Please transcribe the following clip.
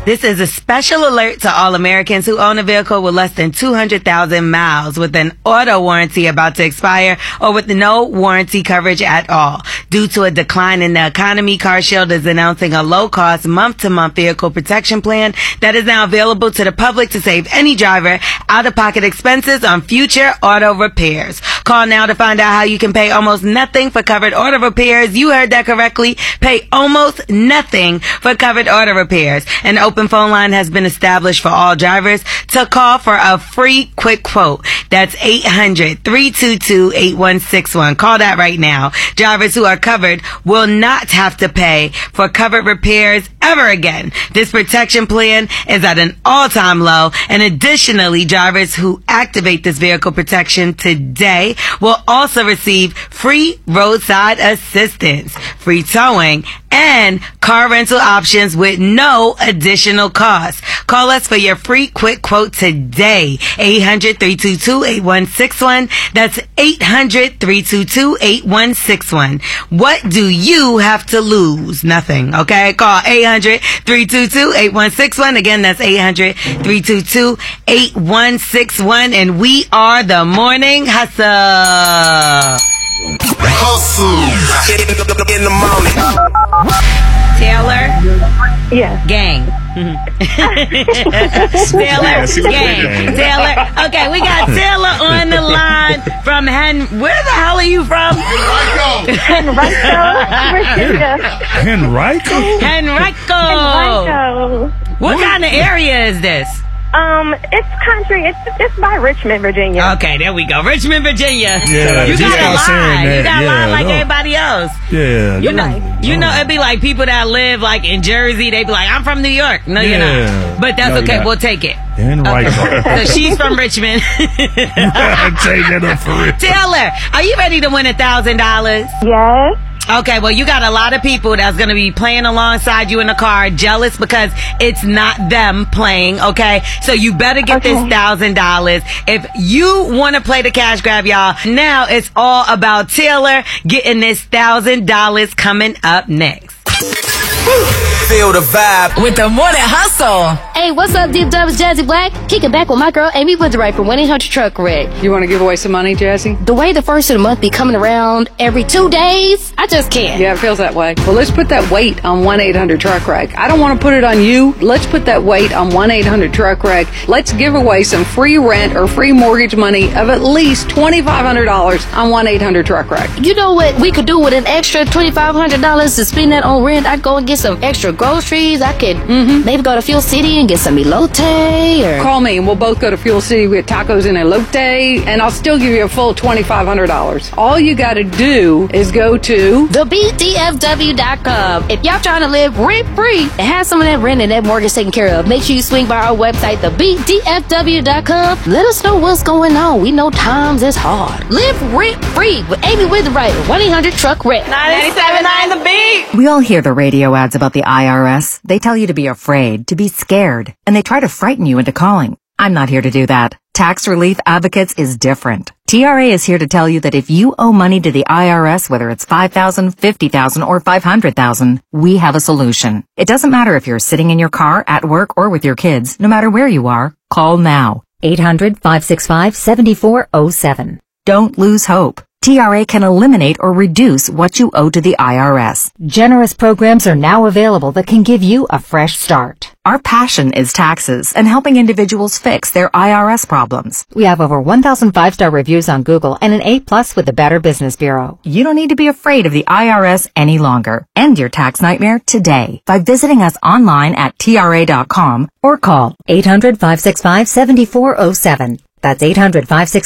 This is a special alert to all Americans who own a vehicle with less than 200,000 miles with an auto warranty about to expire or with no warranty coverage at all. Due to a decline in the economy, CarShield is announcing a low-cost month-to-month vehicle protection plan that is now available to the public to save any driver out-of-pocket expenses on future auto repairs. Call now to find out how you can pay almost nothing for covered auto repairs. You heard that correctly. Pay almost nothing for covered auto repairs. An open phone line has been established for all drivers to call for a free quick quote. That's 800-322-8161. Call that right now. Drivers who are covered will not have to pay for covered repairs ever again. This protection plan is at an all-time low, and additionally, drivers who activate this vehicle protection today will also receive free roadside assistance, free towing, and car rental options with no additional cost. Call us for your free quick quote today. 800-322-8161. That's 800-322-8161. What do you have to lose? Nothing. Okay? Call 800-322-8161. Again, that's 800-322-8161. And we are the Morning Hustle. In the morning. Taylor? Yes. Gang. Taylor, gang. Taylor. Okay, we got Taylor on the line from where the hell are you from? Henrico. What kind of area is this? It's country. It's by Richmond, Virginia. Okay, there we go. Richmond, Virginia. Yeah, you gotta lie. You gotta lie like no. everybody else. Yeah. You know, it'd be like people that live like in Jersey. They'd be like, I'm from New York. No, you're not. But that's okay. We'll take it. Okay. So she's from Richmond. Take it up for real. Taylor, are you ready to win $1,000? Yes. Okay, well, you got a lot of people that's going to be playing alongside you in the car, jealous because it's not them playing, okay? So you better get this $1,000. If you want to play the cash grab, y'all, now it's all about Taylor getting this $1,000 coming up next. Feel the vibe with the Morning Hustle. Hey, what's up, Deep Dubs, Jazzy Black? Kicking back with my girl Amy Woodsright from 1-800 Truck Wreck. You want to give away some money, Jazzy? The way the first of the month be coming around every 2 days, I just can't. Yeah, it feels that way. Well, let's put that weight on 1-800 Truck Wreck. I don't want to put it on you. Let's put that weight on 1-800 Truck Wreck. Let's give away some free rent or free mortgage money of at least $2,500 on 1-800 Truck Wreck. You know what we could do with an extra $2,500 to spend that on rent? I'd go and get some extra groceries. I could maybe go to Fuel City and get some elote or... Call me and we'll both go to Fuel City with tacos and elote, and I'll still give you a full $2,500. All you got to do is go to thebdfw.com. If y'all trying to live rent-free and have some of that rent and that mortgage taken care of, make sure you swing by our website, thebdfw.com. Let us know what's going on. We know times is hard. Live rent-free with Amy Woodsright, 1-800 Truck Wreck. 97.9 The Beat. We all hear the radio ads about the IRS. They tell you to be afraid, to be scared, and they try to frighten you into calling. I'm not here to do that. Tax Relief Advocates is different. TRA is here to tell you that if you owe money to the IRS, whether it's $5,000, $50,000, or $500,000, we have a solution. It doesn't matter if you're sitting in your car, at work, or with your kids. No matter where you are, call now. 800-565-7407. Don't lose hope. TRA can eliminate or reduce what you owe to the IRS. Generous programs are now available that can give you a fresh start. Our passion is taxes and helping individuals fix their IRS problems. We have over 1,000 5-star reviews on Google and an A+ with the Better Business Bureau. You don't need to be afraid of the IRS any longer. End your tax nightmare today by visiting us online at tra.com or call 800-565-7407. That's 800-565